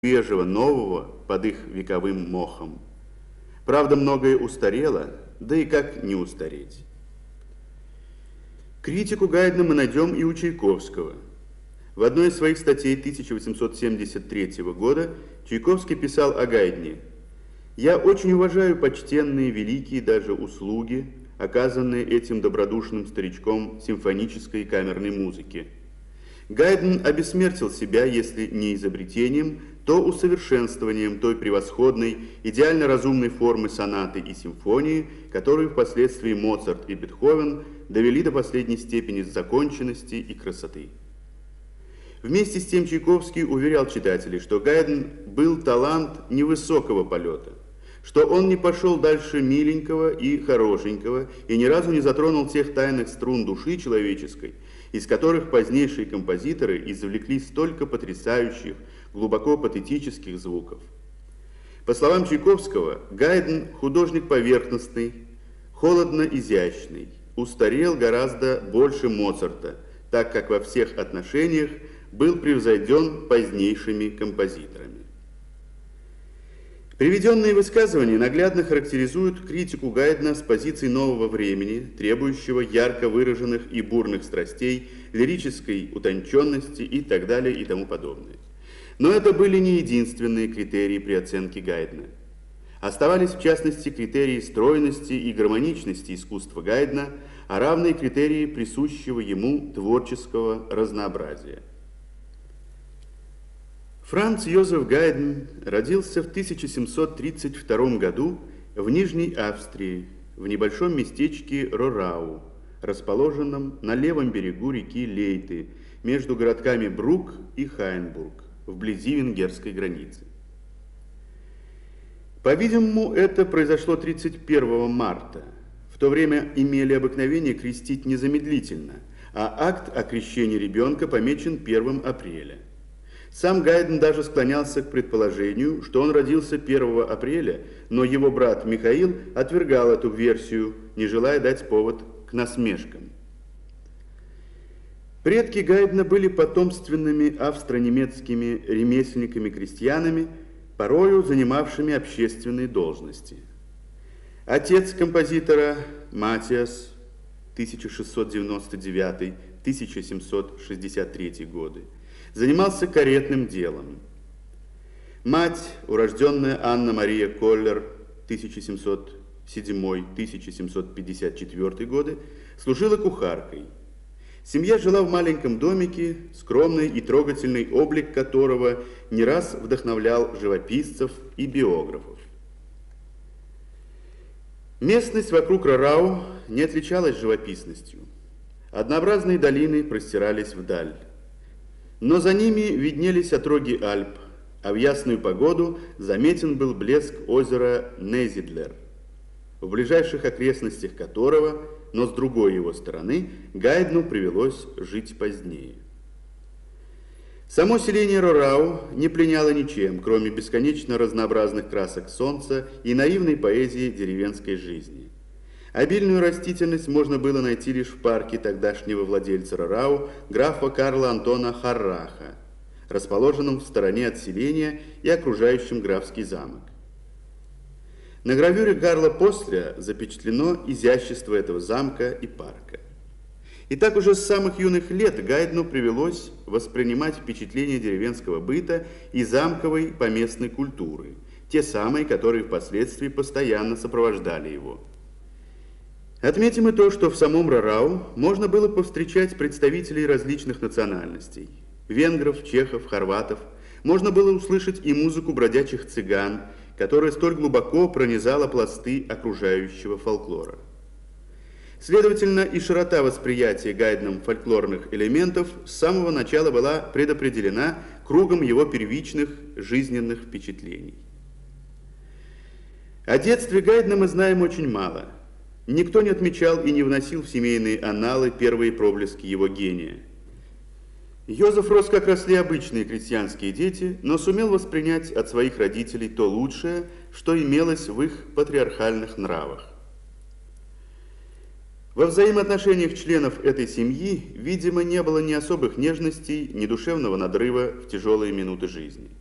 свежего, нового под их вековым мохом. Правда, многое устарело, да и как не устареть. Критику Гайдна мы найдем и у Чайковского. В одной из своих статей 1873 года Чайковский писал о Гайдне: «Я очень уважаю почтенные, великие даже услуги, оказанные этим добродушным старичком симфонической и камерной музыки. Гайдн обессмертил себя, если не изобретением, то усовершенствованием той превосходной, идеально разумной формы сонаты и симфонии, которую впоследствии Моцарт и Бетховен довели до последней степени законченности и красоты». Вместе с тем Чайковский уверял читателей, что Гайдн был талант невысокого полета, что он не пошел дальше миленького и хорошенького и ни разу не затронул тех тайных струн души человеческой, из которых позднейшие композиторы извлекли столько потрясающих, глубоко патетических звуков. По словам Чайковского, Гайдн художник поверхностный, холодно-изящный, устарел гораздо больше Моцарта, так как во всех отношениях был превзойден позднейшими композиторами. Приведенные высказывания наглядно характеризуют критику Гайдна с позиции нового времени, требующего ярко выраженных и бурных страстей, лирической утонченности и так далее и тому подобное. Но это были не единственные критерии при оценке Гайдна. Оставались, в частности, критерии стройности и гармоничности искусства Гайдна, а равные критерии присущего ему творческого разнообразия. Франц Йозеф Гайдн родился в 1732 году в Нижней Австрии, в небольшом местечке Рорау, расположенном на левом берегу реки Лейты, между городками Брук и Хайнбург, вблизи венгерской границы. По-видимому, это произошло 31 марта. В то время имели обыкновение крестить незамедлительно, а акт о крещении ребенка помечен 1 апреля. Сам Гайдн даже склонялся к предположению, что он родился 1 апреля, но его брат Михаил отвергал эту версию, не желая дать повод к насмешкам. Предки Гайдна были потомственными австро-немецкими ремесленниками-крестьянами, порою занимавшими общественные должности. Отец композитора Матиас, 1699-1763 годы, занимался каретным делом. Мать, урожденная Анна-Мария Коллер, 1707-1754 годы, служила кухаркой. Семья жила в маленьком домике, скромный и трогательный облик которого не раз вдохновлял живописцев и биографов. Местность вокруг Рорау не отличалась живописностью. Однообразные долины простирались вдаль. Но за ними виднелись отроги Альп, а в ясную погоду заметен был блеск озера Незидлер, в ближайших окрестностях которого, но с другой его стороны, Гайдну привелось жить позднее. Само селение Рорау не пленяло ничем, кроме бесконечно разнообразных красок солнца и наивной поэзии деревенской жизни. Обильную растительность можно было найти лишь в парке тогдашнего владельца Рорау, графа Карла Антона Харраха, расположенном в стороне от селения и окружающем графский замок. На гравюре Карла Постля запечатлено изящество этого замка и парка. И так уже с самых юных лет Гайдну привелось воспринимать впечатления деревенского быта и замковой поместной культуры, те самые, которые впоследствии постоянно сопровождали его. Отметим и то, что в самом Рорау можно было повстречать представителей различных национальностей – венгров, чехов, хорватов. Можно было услышать и музыку бродячих цыган, которая столь глубоко пронизала пласты окружающего фольклора. Следовательно, и широта восприятия Гайдном фольклорных элементов с самого начала была предопределена кругом его первичных жизненных впечатлений. О детстве Гайдна мы знаем очень мало. Никто не отмечал и не вносил в семейные анналы первые проблески его гения. Йозеф рос, как росли обычные крестьянские дети, но сумел воспринять от своих родителей то лучшее, что имелось в их патриархальных нравах. Во взаимоотношениях членов этой семьи, видимо, не было ни особых нежностей, ни душевного надрыва в тяжелые минуты жизни.